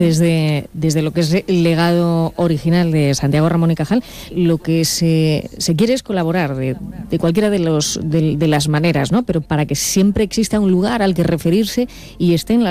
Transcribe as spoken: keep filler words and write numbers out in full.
Desde, desde lo que es el legado original de Santiago Ramón y Cajal, lo que se, se quiere es colaborar de, de cualquiera de, los, de, de las maneras, ¿no? Pero para que siempre exista un lugar al que referirse y estén las